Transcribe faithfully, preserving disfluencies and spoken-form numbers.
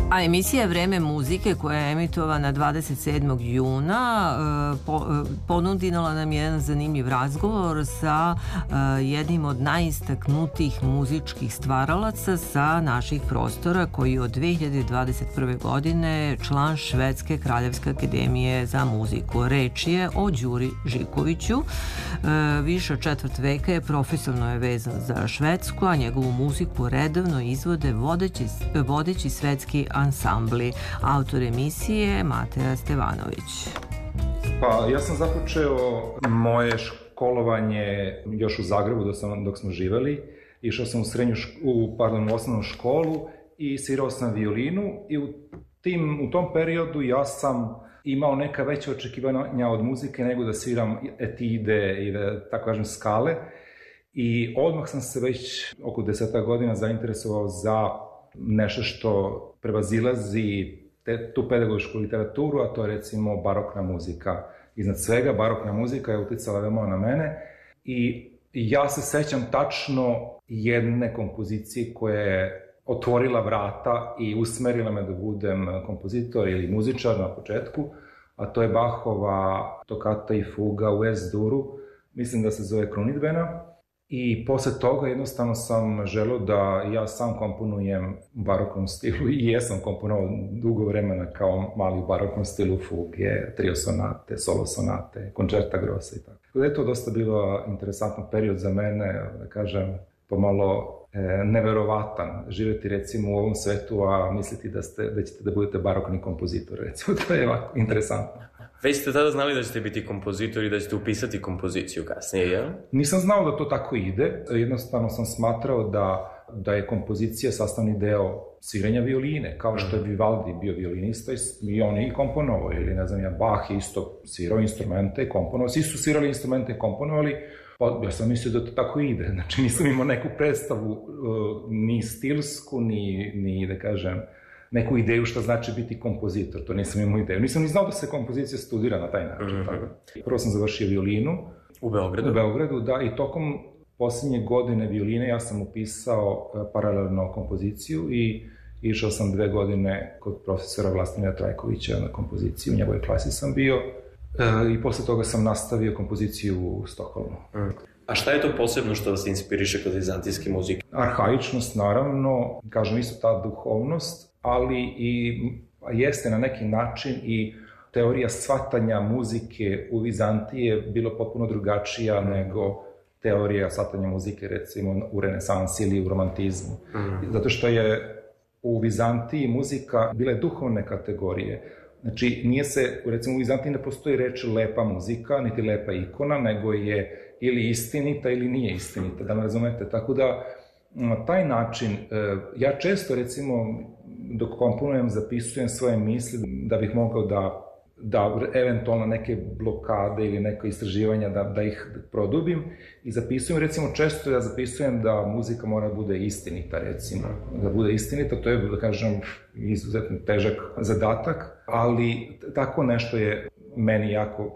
A emisija Vreme muzike koja je emitovana dvadeset sedmog juna ponudila nam jedan zanimljiv razgovor sa jednim od najistaknutijih muzičkih stvaralaca sa naših prostora, koji od dve hiljade dvadeset prve. godine član Švedske Kraljevske akademije za muziku. Reč je o Đuri Žikoviću. Više od četvrt veka je profesionalno je vezan za Švedsku, a njegovu muziku redovno izvode vodeći, vodeći svetski ansambli. Autor emisije Mateja Stevanović. Pa ja sam započeo moje školovanje još u Zagrebu dok, sam, dok smo živeli. Išao sam u srednju ško, u, pardon, u osnovnu školu i svirao sam violinu i u, tim, u tom periodu ja sam imao neka veća očekivanja od muzike nego da sviram etide i da tako kažem skale. I odmah sam se već oko deseta godina zainteresovao za nešto što prevazilazi te, tu pedagošku literaturu, a to je recimo barokna muzika. Iznad svega, barokna muzika je uticala veoma na mene i ja se sećam tačno jedne kompozicije koja je otvorila vrata i usmerila me da budem kompozitor ili muzičar na početku, a to je Bachova tokata i fuga u Es-duru, mislim da se zove Krunidbena. I posle toga jednostavno sam želeo da ja sam komponujem u baroknom stilu i jesam komponovao dugo vremena kao mali u baroknom stilu fuge, trio sonate, solo sonate, koncerta grossa i tako. Tako da je to dosta bilo interesantan period za mene, da kažem, pomalo e, neverovatan živjeti recimo u ovom svetu, a misliti da, ste, da ćete da budete barokni kompozitor, recimo, to je ovako interesantno. Već ste tada znali da ćete biti kompozitor i da ćete upisati kompoziciju kasnije, jel? Nisam znao da to tako ide, jednostavno sam smatrao da, da je kompozicija sastavni deo sviranja violine, kao što je Vivaldi bio violinista i on je i komponovao, ili ne znam ja, Bach je isto svirao instrumente i komponovao, svi su svirali instrumente i komponovali, pa ja sam mislio da to tako ide, znači nisam imao neku predstavu uh, ni stilsku, ni, ni da kažem, neku ideju šta znači biti kompozitor, to nisam imao ideju. Nisam ni znao da se kompozicija studira na taj način. Mm-hmm. Tako. Prvo sam završio violinu. U Beogradu? U Beogradu, da, i tokom posljednje godine violine ja sam upisao uh, paralelno kompoziciju i išao sam dve godine kod profesora Vlastimira Trajkovića na kompoziciju, u njegovoj klasi sam bio uh, i posle toga sam nastavio kompoziciju u Stokholmu. Mm. A šta je to posebno što vas inspiriše kod vizantijske muzike? Arhaičnost, naravno, kažem isto ta duhovnost, ali i jeste na neki način i teorija shvatanja muzike u Vizantiji je bilo potpuno drugačija mm. nego teorija shvatanja muzike recimo u renesansi ili u romantizmu. Mm. Zato što je u Vizantiji muzika bile duhovne kategorije. Znači, nije se, recimo u Vizantiji ne postoji reč lepa muzika, niti lepa ikona, nego je ili istinita ili nije istinita, da me razumete. Tako da, na taj način, ja često, recimo, dok komponujem, zapisujem svoje misli da bih mogao da, da eventualno neke blokade ili neke istraživanja da, da ih produbim i zapisujem, recimo, često ja zapisujem da muzika mora bude istinita, recimo, da bude istinita, to je, da kažem, izuzetno težak zadatak, ali tako nešto je meni jako